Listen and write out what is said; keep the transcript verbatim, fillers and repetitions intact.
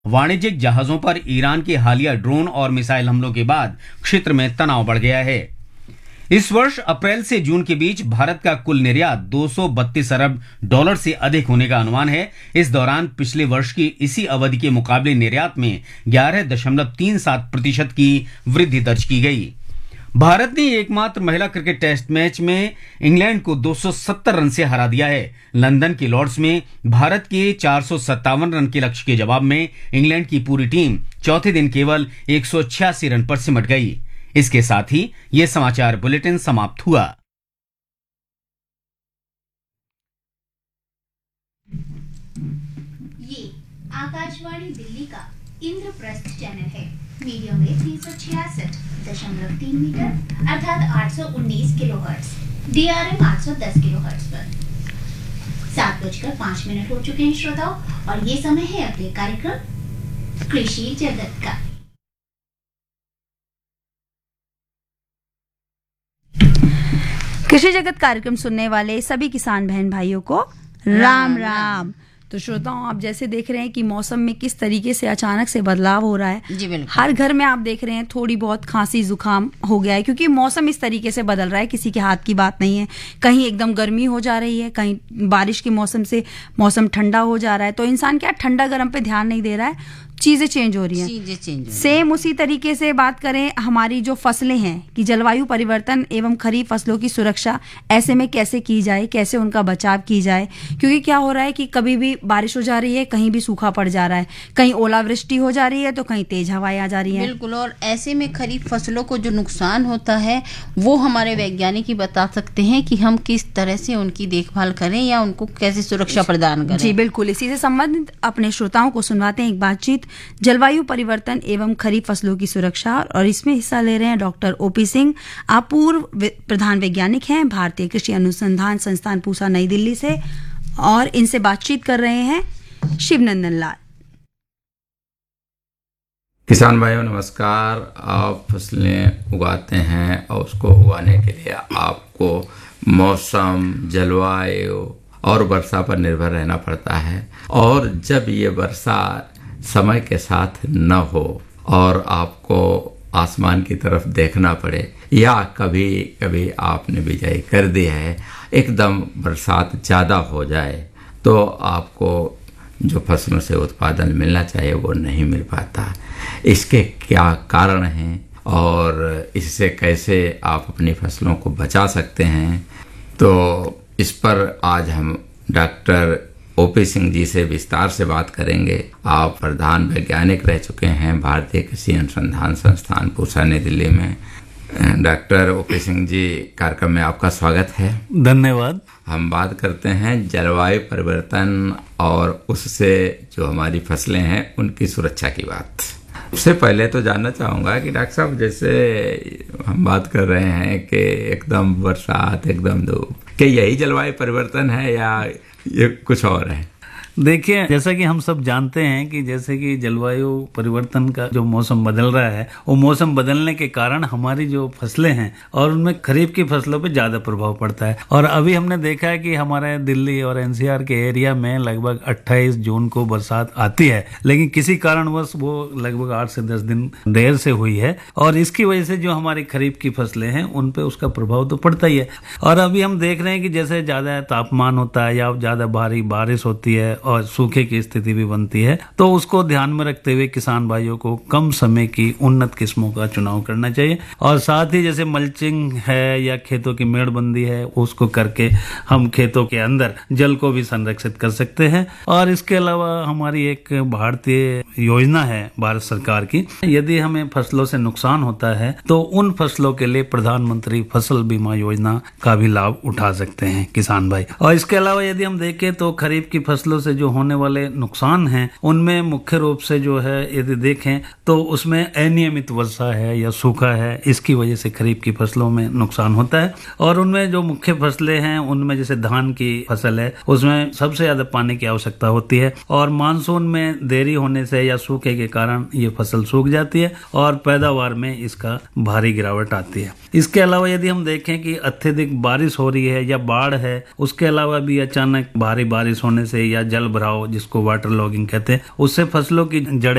वाणिज्यिक जहाजों पर ईरान के हालिया ड्रोन और मिसाइल हमलों के बाद क्षेत्र में तनाव बढ़ गया है। इस वर्ष अप्रैल से जून के बीच भारत का कुल निर्यात दो सौ बत्तीस अरब डॉलर से अधिक होने का अनुमान है। इस दौरान पिछले वर्ष की इसी अवधि के मुकाबले निर्यात में ग्यारह दशमलव तीन सात प्रतिशत की वृद्धि दर्ज की गई। भारत ने एकमात्र महिला क्रिकेट टेस्ट मैच में इंग्लैंड को दो सौ सत्तर रन से हरा दिया है। लंदन के लॉर्ड्स में भारत के चार सौ सत्तावन रन के लक्ष्य के जवाब में इंग्लैंड की पूरी टीम चौथे दिन केवल एक सौ छियासी रन पर सिमट गई। इसके साथ ही यह समाचार बुलेटिन समाप्त हुआ। ये आकाशवाणी दिल्ली का इंद्रप्रस्थ चैनल है। मीडियम वेव तीन सौ छियासठ दशमलव तीन मीटर अर्थात आठ सौ उन्नीस किलोहर्ट्ज, डीआरएम आठ सौ दस किलोहर्ट्ज पर। सात बजकर पांच मिनट हो चुके हैं श्रोताओं, और ये समय है अगले कार्यक्रम कृषि जगत का। कृषि जगत कार्यक्रम सुनने वाले सभी किसान बहन भाइयों को राम राम। तो श्रोताओं, आप जैसे देख रहे हैं कि मौसम में किस तरीके से अचानक से बदलाव हो रहा है। जी बिल्कुल। हर घर में आप देख रहे हैं थोड़ी बहुत खांसी जुकाम हो गया है, क्योंकि मौसम इस तरीके से बदल रहा है, किसी के हाथ की बात नहीं है। कहीं एकदम गर्मी हो जा रही है, कहीं बारिश के मौसम से मौसम ठंडा हो जा रहा है। तो इंसान क्या ठंडा गर्म पे ध्यान नहीं दे रहा है, चीजें चेंज हो रही हैं। चीजें चेंज हो सेम उसी तरीके से बात करें हमारी जो फसलें हैं कि जलवायु परिवर्तन एवं खरीफ फसलों की सुरक्षा ऐसे में कैसे की जाए, कैसे उनका बचाव की जाए। क्योंकि क्या हो रहा है कि कभी भी बारिश हो जा रही है, कहीं भी सूखा पड़ जा रहा है, कहीं ओलावृष्टि हो जा रही है तो कहीं तेज हवाएं आ जा रही हैं। बिल्कुल। और ऐसे में खरीफ फसलों को जो नुकसान होता है वो हमारे वैज्ञानिक ही बता सकते हैं कि हम किस तरह से उनकी देखभाल करें या उनको कैसे सुरक्षा प्रदान करें। जी बिल्कुल। इसी से संबंधित अपने श्रोताओं को सुनवाते हैं एक बातचीत जलवायु परिवर्तन एवं खरीफ फसलों की सुरक्षा, और इसमें हिस्सा ले रहे हैं डॉक्टर ओपी सिंह। आप पूर्व प्रधान वैज्ञानिक हैं भारतीय कृषि अनुसंधान संस्थान पूसा नई दिल्ली से, और इनसे बातचीत कर रहे हैं शिवनंदन लाल। किसान भाइयों नमस्कार। आप फसलें उगाते हैं और उसको उगाने के लिए आपको मौसम, जलवायु और वर्षा पर निर्भर रहना पड़ता है। और जब ये वर्षा समय के साथ न हो और आपको आसमान की तरफ देखना पड़े, या कभी कभी आपने बिजाई कर दी है, एकदम बरसात ज़्यादा हो जाए तो आपको जो फसलों से उत्पादन मिलना चाहिए वो नहीं मिल पाता। इसके क्या कारण हैं और इससे कैसे आप अपनी फसलों को बचा सकते हैं, तो इस पर आज हम डॉक्टर ओपी सिंह जी से विस्तार से बात करेंगे। आप प्रधान वैज्ञानिक रह चुके हैं भारतीय कृषि अनुसंधान संस्थान पूसा नई दिल्ली में। डॉक्टर ओपी सिंह जी, कार्यक्रम में आपका स्वागत है। धन्यवाद। हम बात करते हैं जलवायु परिवर्तन और उससे जो हमारी फसलें हैं उनकी सुरक्षा की बात। सबसे पहले तो जानना चाहूँगा कि डॉक्टर साहब, जैसे हम बात कर रहे हैं कि एकदम बरसात, एकदम धूप, क्या यही जलवायु परिवर्तन है या ये कुछ और है? देखिए, जैसा कि हम सब जानते हैं कि जैसे कि जलवायु परिवर्तन का जो मौसम बदल रहा है, वो मौसम बदलने के कारण हमारी जो फसलें हैं और उनमें खरीफ की फसलों पे ज्यादा प्रभाव पड़ता है। और अभी हमने देखा है कि हमारे दिल्ली और एनसीआर के एरिया में लगभग अट्ठाईस जून को बरसात आती है, लेकिन किसी कारणवश वो लगभग आठ से दस दिन देर से हुई है, और इसकी वजह से जो हमारी खरीफ की फसलें हैं उन पे उसका प्रभाव तो पड़ता ही है। और अभी हम देख रहे हैं कि जैसे ज्यादा तापमान होता है या ज्यादा भारी बारिश होती है और सूखे की स्थिति भी बनती है, तो उसको ध्यान में रखते हुए किसान भाइयों को कम समय की उन्नत किस्मों का चुनाव करना चाहिए। और साथ ही जैसे मल्चिंग है या खेतों की मेड़बंदी है, उसको करके हम खेतों के अंदर जल को भी संरक्षित कर सकते हैं। और इसके अलावा हमारी एक भारतीय योजना है भारत सरकार की, यदि हमें फसलों से नुकसान होता है तो उन फसलों के लिए प्रधानमंत्री फसल बीमा योजना का भी लाभ उठा सकते हैं किसान भाई। और इसके अलावा यदि हम देखें तो खरीफ की फसलों से जो होने वाले नुकसान हैं उनमें मुख्य रूप से जो है यदि देखें तो उसमें अनियमित वर्षा है या सूखा है, इसकी वजह से खरीफ की फसलों में नुकसान होता है। और उनमें जो मुख्य फसलें हैं उनमें जैसे धान की फसल है, उसमें सबसे ज्यादा पानी की आवश्यकता होती है, और मानसून में देरी होने से या सूखे के कारण ये फसल सूख जाती है और पैदावार में इसका भारी गिरावट आती है। इसके अलावा यदि हम देखें कि अत्यधिक बारिश हो रही है या बाढ़ है, उसके अलावा भी अचानक भारी बारिश होने से या जल जल भराव जिसको वाटर लॉगिंग कहते हैं, उससे फसलों की जड़ें